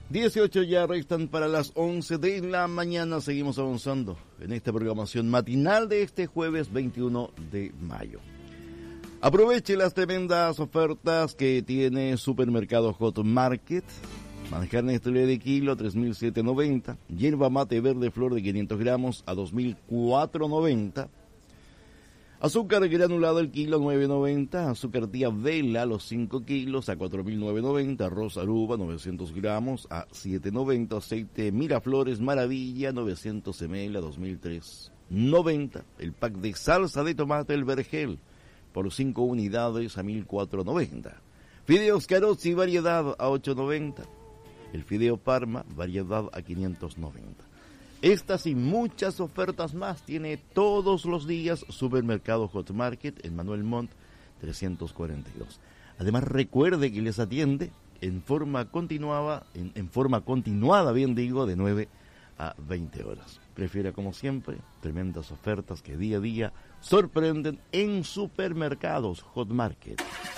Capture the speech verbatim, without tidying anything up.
dieciocho ya restan para las once de la mañana. Seguimos avanzando en esta programación matinal de este jueves veintiuno de mayo. Aproveche las tremendas ofertas que tiene Supermercado Hot Market. Manjar Nestlé de kilo a tres mil setecientos noventa. Hierba mate verde flor de quinientos gramos a dos mil cuatrocientos noventa. Azúcar granulado el kilo a nueve noventa. Azúcar tía Vela los cinco kilos a cuatro mil novecientos noventa. Arroz Aruba novecientos gramos a siete noventa. Aceite Miraflores Maravilla novecientos mililitros a dos mil tres noventa. El pack de salsa de tomate El Vergel por cinco unidades a mil cuatrocientos noventa. Fideos Carozzi variedad a ocho noventa. El fideo Parma variedad a quinientos noventa. Estas y muchas ofertas más tiene todos los días Supermercado Hot Market en Manuel Montt trescientos cuarenta y dos. Además recuerde que les atiende en forma continuada, en, en forma continuada, bien digo, de nueve a veinte horas. Prefiera como siempre tremendas ofertas que día a día sorprenden en Supermercados Hot Market.